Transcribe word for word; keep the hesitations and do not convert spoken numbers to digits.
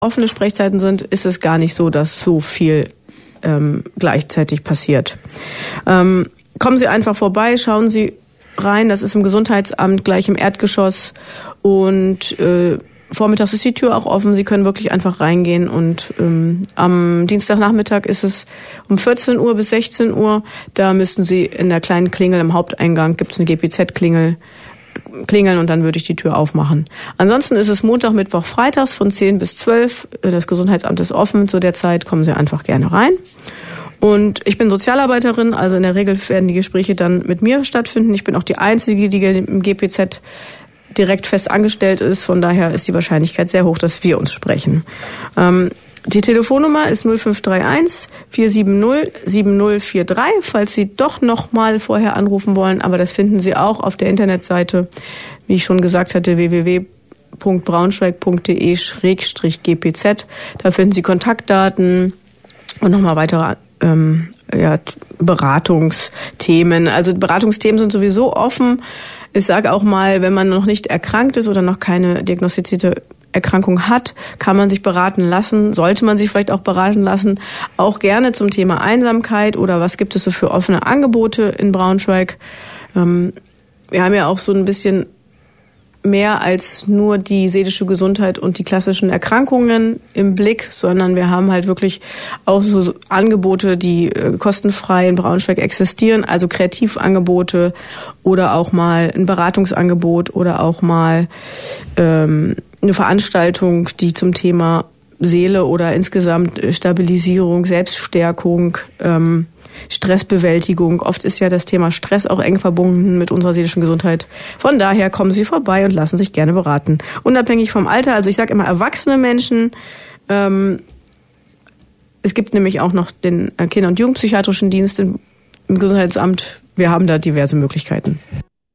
offene Sprechzeiten sind, ist es gar nicht so, dass so viel ähm, gleichzeitig passiert. Ähm, kommen Sie einfach vorbei, schauen Sie rein, das ist im Gesundheitsamt gleich im Erdgeschoss und äh, vormittags ist die Tür auch offen, Sie können wirklich einfach reingehen und ähm, am Dienstagnachmittag ist es um vierzehn Uhr bis sechzehn Uhr, da müssten Sie in der kleinen Klingel im Haupteingang, gibt es eine G P Z-Klingel, klingeln und dann würde ich die Tür aufmachen. Ansonsten ist es Montag, Mittwoch, Freitags von zehn bis zwölf. Das Gesundheitsamt ist offen zu der Zeit, kommen Sie einfach gerne rein. Und ich bin Sozialarbeiterin, also in der Regel werden die Gespräche dann mit mir stattfinden. Ich bin auch die Einzige, die im G P Z direkt fest angestellt ist. Von daher ist die Wahrscheinlichkeit sehr hoch, dass wir uns sprechen. Ähm, Die Telefonnummer ist null fünf drei eins vier sieben null sieben null vier drei, falls Sie doch noch mal vorher anrufen wollen. Aber das finden Sie auch auf der Internetseite, wie ich schon gesagt hatte, w w w punkt braunschweig punkt d e schrägstrich g p z. Da finden Sie Kontaktdaten und nochmal weitere ähm, ja, Beratungsthemen. Also Beratungsthemen sind sowieso offen. Ich sage auch mal, wenn man noch nicht erkrankt ist oder noch keine diagnostizierte Erkrankung hat, kann man sich beraten lassen, sollte man sich vielleicht auch beraten lassen, auch gerne zum Thema Einsamkeit oder was gibt es so für offene Angebote in Braunschweig. Ähm, wir haben ja auch so ein bisschen mehr als nur die seelische Gesundheit und die klassischen Erkrankungen im Blick, sondern wir haben halt wirklich auch so Angebote, die äh, kostenfrei in Braunschweig existieren, also Kreativangebote oder auch mal ein Beratungsangebot oder auch mal ähm, eine Veranstaltung, die zum Thema Seele oder insgesamt Stabilisierung, Selbststärkung, ähm, Stressbewältigung. Oft ist ja das Thema Stress auch eng verbunden mit unserer seelischen Gesundheit. Von daher kommen Sie vorbei und lassen sich gerne beraten. Unabhängig vom Alter, also ich sage immer erwachsene Menschen. Ähm, es gibt nämlich auch noch den Kinder- und Jugendpsychiatrischen Dienst im, im Gesundheitsamt. Wir haben da diverse Möglichkeiten.